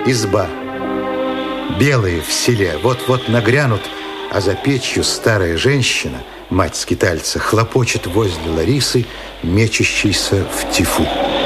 Изба. Белые в селе вот-вот нагрянут, а за печью старая женщина, мать скитальца, хлопочет возле Ларисы, мечущейся в тифу.